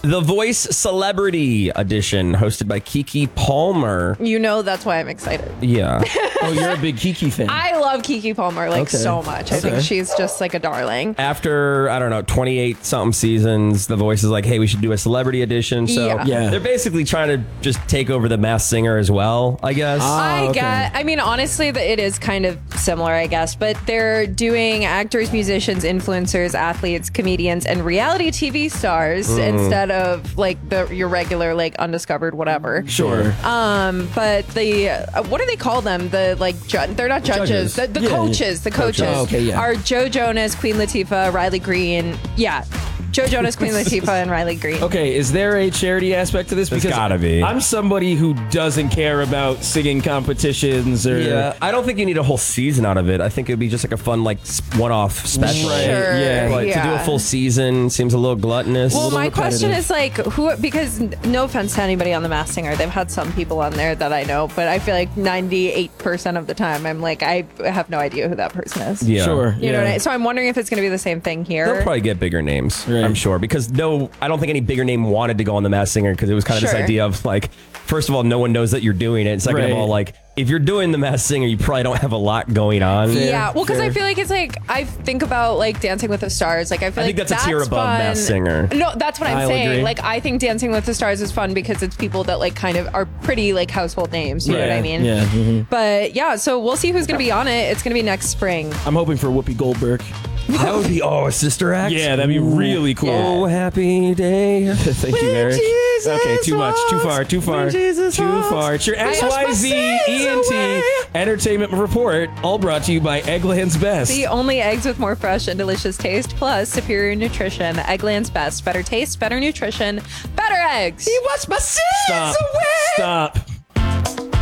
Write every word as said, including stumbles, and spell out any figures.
The Voice Celebrity Edition, hosted by Keke Palmer. You know that's why I'm excited. Yeah. Oh, you're a big Keke fan. I love Keke Palmer like Okay. so much. I Okay. think she's just like a darling. After, I don't know, twenty-eight something seasons, The Voice is like, hey, we should do a celebrity edition. So Yeah. Yeah. they're basically trying to just take over the Masked Singer as well, I guess. I okay. get. I mean, honestly, the- it is kind of similar, I guess. But they're doing actors, musicians, influencers, athletes, comedians, and reality T V stars instead of like the your regular like undiscovered whatever. Sure. Um, but the uh, what do they call them? The like ju- they're not judges. Judges. The, the Yeah, coaches. The coaches Oh, okay, yeah. are Joe Jonas, Queen Latifah, Riley Green. Yeah, Joe Jonas, Queen Latifah, and Riley Green. Okay, is there a charity aspect to this? There's Because gotta be. I'm somebody who doesn't care about singing competitions or. Yeah, I don't think you need a whole season out of it. I think it'd be just like a fun, like s- one-off special. Right, Sure, yeah. But to do yeah. a full season seems a little gluttonous. Well, little my question repetitive. is like, who? Because no offense to anybody on The Masked Singer, they've had some people on there that I know, but I feel like ninety-eight percent of the time, I'm like, I have no idea who that person is. yeah. Sure. You know yeah. what I So I'm wondering if it's going to be the same thing here. They'll probably get bigger names, Right. I'm sure, because no, I don't think any bigger name wanted to go on The Masked Singer because it was kind of this Sure. idea of like, first of all, no one knows that you're doing it. Second Right. of all, like, if you're doing The Masked Singer, you probably don't have a lot going on. Fair. Yeah, well, because I fair. feel like it's like I think about like Dancing with the Stars. Like I feel I like think that's a tier above fun. Masked Singer. No, that's what I'm I'll saying. agree. Like I think Dancing with the Stars is fun because it's people that like kind of are pretty like household names. You know what I mean? Yeah. mhm. But yeah, so we'll see who's gonna be on it. It's gonna be next spring. I'm hoping for Whoopi Goldberg. That would be, oh, a sister act? Yeah, that'd be really cool. Oh, happy day. Thank you, When Eric. Jesus Okay, too much, too walks, far, too far, when Jesus too walks, far. It's your I X wash my Y Z sins E N T away. Entertainment Report, all brought to you by Eggland's Best. The only eggs with more fresh and delicious taste, plus superior nutrition. Eggland's Best. Better taste, better nutrition, better eggs. He washed my sins Stop. away. Stop.